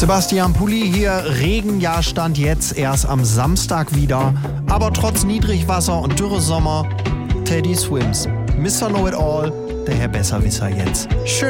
Sebastian Pulli hier. Regenjahr stand jetzt erst am Samstag wieder. Aber trotz Niedrigwasser und Dürresommer, Teddy Swims. Mr. Know-It-All, der Herr Besserwisser jetzt. Schön.